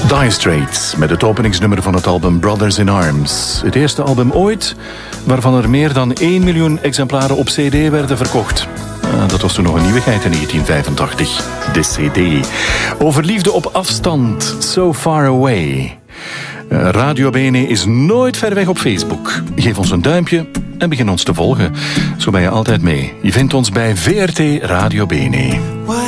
Dire Straits met het openingsnummer van het album Brothers in Arms. Het eerste album ooit waarvan er meer dan 1 miljoen exemplaren op cd werden verkocht. Dat was toen nog een nieuwigheid in 1985. De cd. Over liefde op afstand. So Far Away. Radio Bene is nooit ver weg op Facebook. Geef ons een duimpje en begin ons te volgen. Zo ben je altijd mee. Je vindt ons bij VRT Radio Bene.